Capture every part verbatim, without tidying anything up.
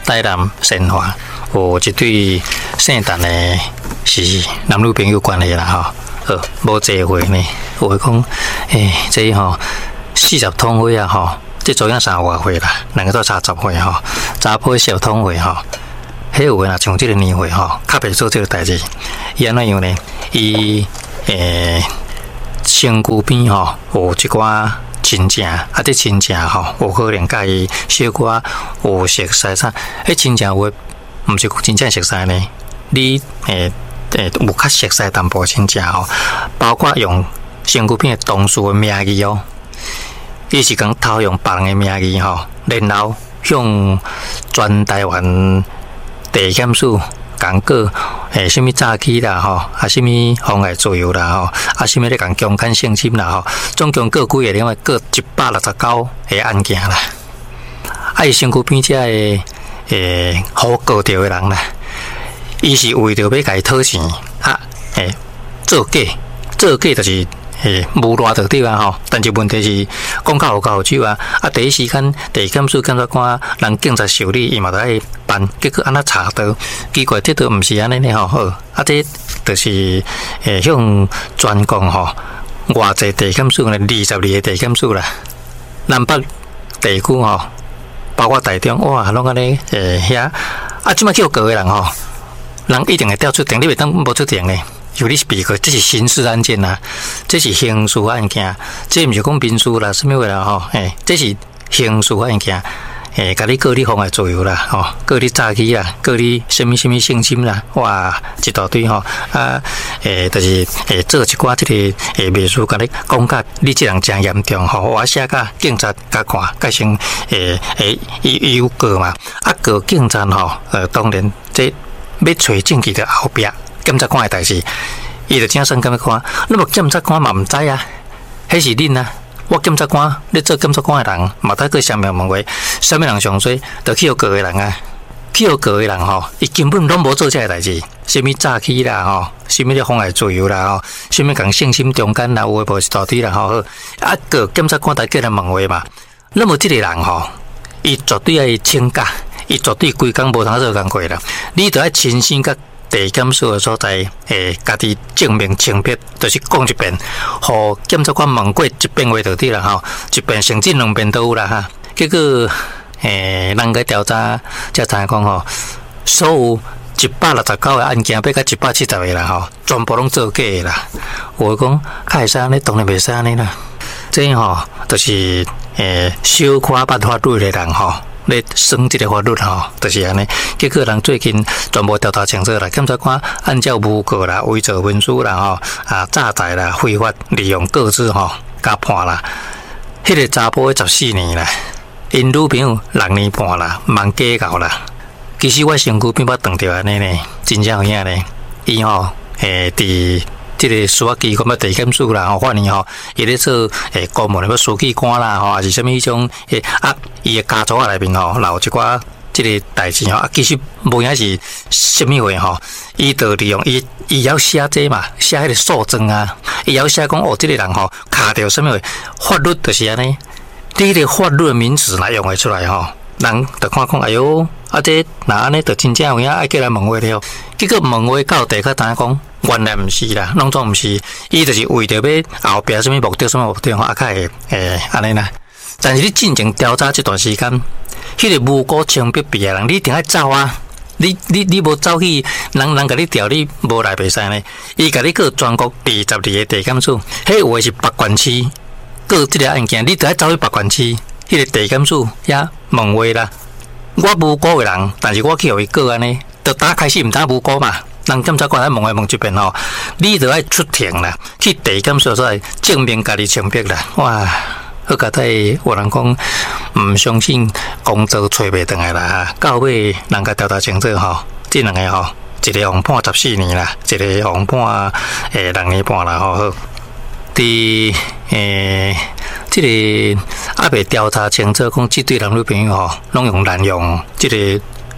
台南新华有一对姓陈的是男女朋友关系啦吼，呃，无坐回呢，有会讲，诶、欸，这吼四十通岁啊吼，这做样三外岁啦，两个都差十岁吼，查甫小通岁吼，迄有诶若像这个年岁吼，较袂做这个代志，伊安怎样呢？伊诶。欸身躯边吼有一寡亲情，啊，这亲情吼有可能甲伊小可有熟悉啥？迄亲情有毋是真正熟悉呢？你诶诶有较熟悉淡薄亲情吼，包括用身躯边的同事的名义哦，伊是讲偷用别人的名义吼，然后向全台湾地检署。讲过诶，什么诈欺啦吼，啊，什么妨碍自由啦吼，啊，什么咧讲强奸性侵啦吼，总共各几个另外各一百六十九个案件啦。啊，伊身躯边遮个诶好告着的人啦，伊是为着要甲伊讨钱啊，诶，做假，做假就是。诶，无偌着对啊吼，但是问题是讲较有够手啊！啊，第一时间地检署检察官人警察受理，伊嘛得爱办，结果安那查到，奇怪，这都毋是安尼呢吼，好，啊，这就是诶向全国吼，偌济地检署呢，二十二个地检署啦，南北地区吼，包括台中，哇，拢安尼诶遐，啊，即摆叫告的人吼，人一定会调出庭，你袂当无出庭呢。有你是被告，这是刑事案件呐、啊，这是刑事案件，这毋是讲民事啦，什么话啦吼，诶，这是刑事案件，诶，甲你告你妨碍自由啦，吼，告你诈欺啦，告你什么什么性侵啦，哇，一大堆吼，啊，诶，就是诶做一寡这个诶秘书，甲你讲甲你这人真严重吼，我写甲警察甲看，改成诶诶伊有告嘛，啊告警察吼，呃，当然这要找证据的后壁。检察官的代志，伊就正算检察官，那么检察官嘛毋知啊，迄是恁啊。我检察官，你做检察官的人，嘛得个啥物问话，啥物人上水，就去告的人啊，去告的人吼，伊根本拢无做这个代志，什么诈欺啦吼，什么咧妨碍自由啦吼，什么讲性侵中间啦，有诶无是到底啦吼，啊个检察官来叫人问话嘛，那么这个人吼，伊绝对爱请假，伊绝对规工无通做工课啦，你着爱亲身甲。地检署的所在，诶，家己证明清白，就是讲一遍，互检察官问过一遍话就对啦吼，一遍甚至两遍都有啦哈。结果，诶，人个调查才知影讲吼，所有一百六十九个案件，变到一百七十个啦吼，全部拢做假的啦。我讲，较会使安尼，当然袂使安尼啦。这吼，就是诶，小可捌法律的人吼。咧算这个法律吼，就是安尼。结果人最近全部调查清楚啦，检察官按照诬告啦、伪造文书啦、吼啊诈财啦、非法利用个资吼，加判啦。迄、那个查甫十四年啦，因女朋友六年半啦，蛮计较啦。其实我身躯并捌撞着安尼呢，真正有影呢。伊吼诶，伫、呃。这个司法机关要地检署啦，吼，反正吼，伊咧做诶公务，要书记官啦，吼，还是啥物迄种诶啊，伊诶家族啊内面吼，有一寡即个代志吼，啊，其实无影是啥物话吼，伊就利用伊伊要写这嘛，写迄个诉状啊，伊要写讲哦，即、这个人吼，卡着啥物话，法律就是安尼，你个法律名词来用会出来吼，人就看讲，哎哟，啊这那安尼就真正有影爱叫来问话了，结果问话到底较知影讲。原来毋是啦，拢总毋是，伊就是为着要后壁什么目的、什么目的吼，啊，较会诶安尼啦。但是你进行调查这段时间，迄、那个无辜清白别人，你一定要走啊！你你你无走去，人人甲你调，你无来袂使呢。伊甲你过全国二十二个地检署，迄有诶是北县市，过即个案件，你就要走去北县市，迄、那个地检署也问话啦。我无辜诶人，但是我去互伊过安尼，就打开始毋知无辜嘛。人检察官来问来问一遍吼，你就要出庭啦，去地检署所来证明家己清白啦。哇，好佳哉！有人讲毋相信工作找袂倒来啦，到尾人家调查清楚吼，这两个吼，一个互判十四年啦，一个互判诶两年半啦吼。好，伫诶，这个还未调查清楚，讲这对男女朋友吼，拢用滥用这个。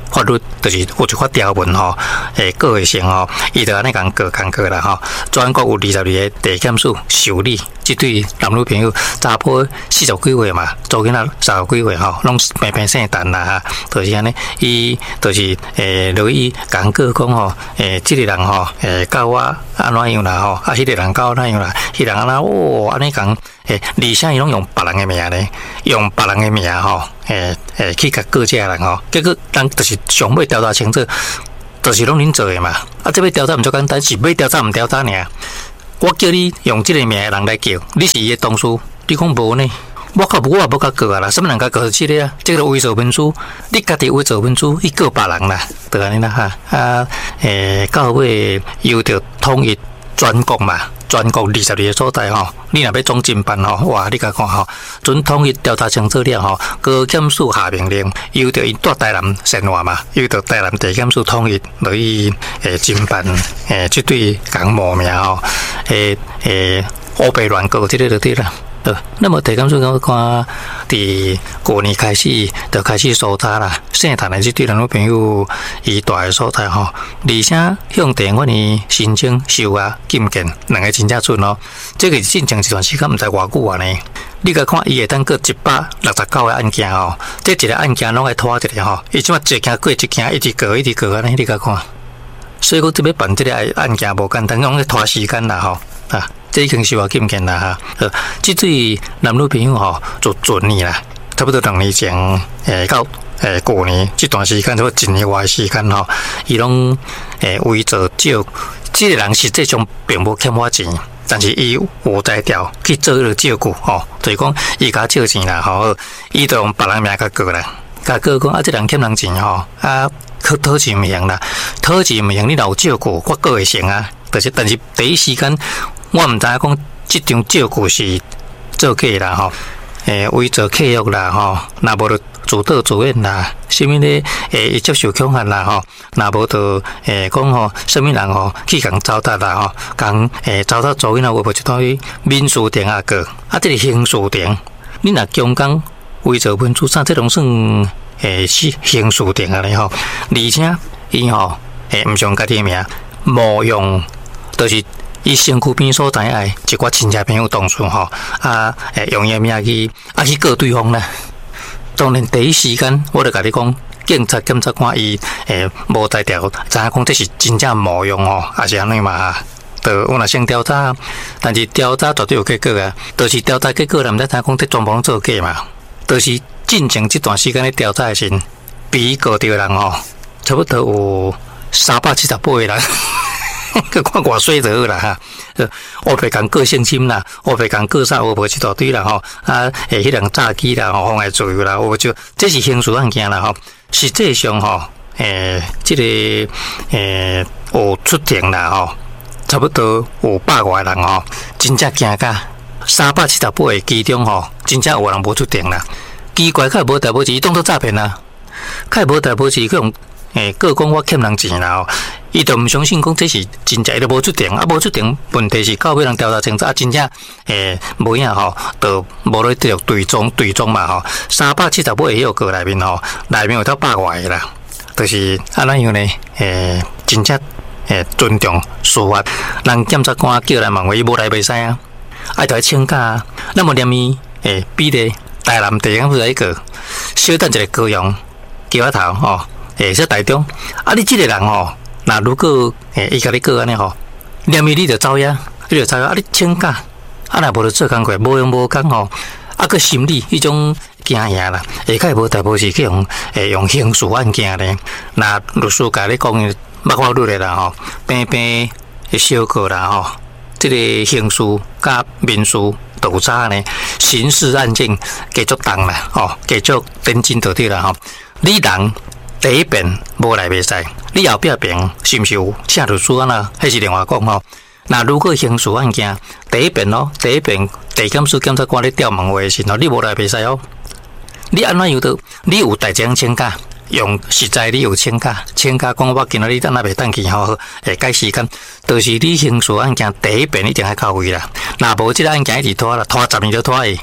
法律就是有一法条文吼，诶，告的成吼，伊就安尼讲告讲告啦吼。全国有二十二个地检署受理，即对男女朋友查甫四十几岁嘛，做囡仔三十几岁吼，拢平平生蛋啦哈，就是安尼。伊就是诶，落去讲告讲吼，诶，即个人吼，诶，教我安怎样啦吼，啊，迄个人教我安怎样啦，迄人安那哦，安尼讲。诶，而且伊拢用别人的名咧，用别人的名吼，诶诶去甲告这人吼，结果咱就是上尾调查清楚，就是拢恁做的嘛。啊，这要调查毋足简单，是要调查毋调查尔。我叫你用这个名的人来叫，你是伊的同事，你讲无呢？我靠，我也无甲告啊啦，什么人甲告这个啊？这个伪造文书，你家己伪造文书，伊告别人啦，就安尼啦哈。啊，诶，到尾又着统一全国嘛。全国二十二个所在吼，你若要总侦办吼，哇！你甲看吼，准统一调查清楚了吼，高检署下命令，由着伊带台南生活嘛，由着台南地检署统一落去诶侦办诶，即对讲冒名吼，诶诶乌白乱告，即个就对啦。呃，那么地检署我看，伫过年开始就开始搜查啦，姓谭的即对男女朋友伊住的所在吼，而且向地院呢申请收押禁见，两个真正准哦。这个进程一段时间，毋知偌久啊呢。你甲看，伊会当过一百六十九个案件吼，这一个案件拢爱拖一个吼，伊即马一件过一件，一直过一直过安尼，你甲看。所以讲，这要办这个案件无简单，拢咧拖时间啦吼啊。这已经是我禁见啦哈，呃，即对男女朋友吼做准年啦，差不多两年前，诶到诶过年这段时间，差不多一年外时间吼，伊拢诶为做照，这个人实际上并无欠我钱，但是伊有在调去做迄个照顾吼，就是讲伊甲借钱啦吼，伊就用别人名甲过啦，甲过讲啊，这人欠人钱吼，啊讨讨钱毋行啦，讨钱毋行，你若有照顾，我过会成啊，但是但是第一时间。我毋知影讲，即张照顾是做假啦吼，诶，伪造契约啦吼，若无就自导自演啦，什么咧？诶，接受恐吓啦吼，若无就诶讲吼，什么人吼去共糟蹋啦吼，共诶糟蹋做囡仔，有无一套去民事庭啊个，啊，这个刑事庭，你若强讲伪造文书啥，这拢算诶是刑事庭啊咧吼，而且伊吼诶毋上家己名，冒用就是。伊身躯边所在诶一寡亲戚朋友同事吼，啊，诶，用伊名去啊去告对方啦。当然第一时间，我就甲你讲，警察检察官伊诶无在调，知影讲这是真正冒用吼，也是安尼嘛。就我若先调查，但是调查绝对有结果啊。就是调查结果，咱毋知知影讲这全部做假嘛。就是进前这段时间咧调查诶时，比告着人吼，差不多有三百七十八个人。佮看偌水就好啦哈，呃，乌白讲个性侵啦，乌白讲个啥，乌白一大堆啦吼，啊，诶，迄人诈欺啦，吼，妨碍罪啦，我就这是刑事案件啦吼。实际上吼，诶，这个诶有出庭啦吼，差不多有百外人吼，真正惊甲三百七十八个其中吼，真正有人无出庭啦。奇怪，较无代无志，伊当作诈骗啦，较无代无志，佢用诶，个讲我欠人钱啦吼。伊就毋相信讲这是真正，伊就无出庭，啊无出庭，问题是到尾人调查清楚，啊真正诶无影吼，就无咧着对踪对踪嘛吼，三百七十八个迄个内面吼，内面有到百外个啦，就是安怎样呢？诶，真正诶尊重司法，人检察官叫来问话，伊无来袂使啊，爱着来请假啊。那么连伊诶比咧台南地检署一个小等一个高阳叫我头吼，诶说台中，啊你即个人吼。那如果诶，伊甲你告安尼吼，连伊你着走呀，你着走呀，啊你请假，啊若无着做工课，无用无讲吼，啊个心理迄种惊吓啦，下骹无代无是去用诶用刑事案件咧，那律师甲你讲捌法律诶啦吼，平平诶小过啦吼，即个刑事甲民事都有差呢，刑事案件继续重啦，吼，继续跟进到底啦吼，你人。第一遍无来袂使，你后壁遍是毋是有请律师啊？那迄是另外讲吼。那如果刑事案件第一遍咯，第一遍地检署检察官咧调问话时吼，你无来袂使哦。你安怎样都，你有代志请假，用实在你有请假，请假讲我今仔日等下袂等去吼，会改时间。就是你刑事案件第一遍一定爱到位啦，若无即个案件一直拖啦，拖十年就拖去。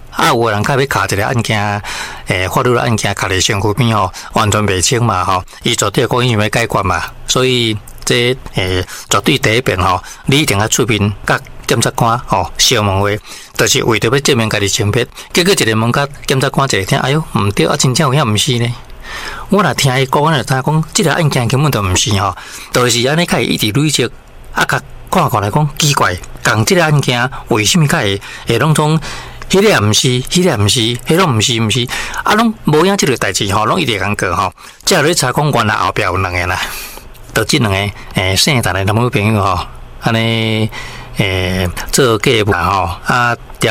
啊，有个人较要卡一个案件，诶、欸，法律的案件卡伫身躯边吼，完全袂清嘛吼，伊绝对讲伊想要解决嘛，所以这诶、欸，绝对第一遍吼，你一定要出面甲检察官吼相问话，就是为着要证明家己清白。结果一个问甲检察官一个听，哎哟，毋对啊，真正有遐毋是呢。我若听伊讲，我就知讲，即个案件根本就毋是吼，就是安尼，较会一直累积，啊，甲看看来讲奇怪，共即个案件为什么较会会拢从？迄个也毋是，迄个也毋是，迄拢毋是，毋是，啊，拢无影即个代志吼，拢一直讲过吼。即下咧查讲，原来后壁有两个啦，就即两个诶，姓陈的男女朋友吼，安尼诶做嫁母吼啊。